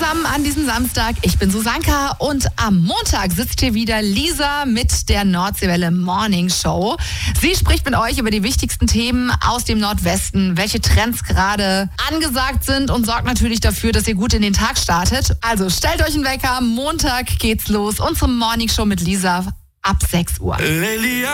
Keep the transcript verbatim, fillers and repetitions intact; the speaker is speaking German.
zusammen an diesem Samstag. Ich bin Susanka und am Montag sitzt hier wieder Lisa mit der Nordseewelle Morning Show. Sie spricht mit euch über die wichtigsten Themen aus dem Nordwesten, welche Trends gerade angesagt sind und sorgt natürlich dafür, dass ihr gut in den Tag startet. Also stellt euch einen Wecker, Montag geht's los. Unsere Morning Show mit Lisa ab sechs Uhr.